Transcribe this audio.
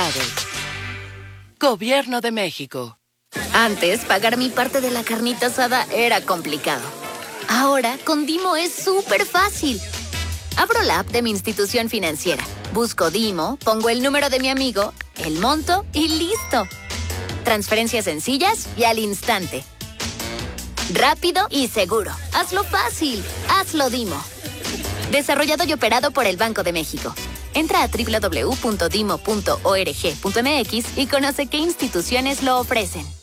preparados. Gobierno de México. Antes, pagar mi parte de la carnita asada era complicado. Ahora, con Dimo es súper fácil. Abro la app de mi institución financiera, busco Dimo, pongo el número de mi amigo, el monto y ¡listo! Transferencias sencillas y al instante. Rápido y seguro. Hazlo fácil. Hazlo Dimo. Desarrollado y operado por el Banco de México. Entra a www.dimo.org.mx y conoce qué instituciones lo ofrecen.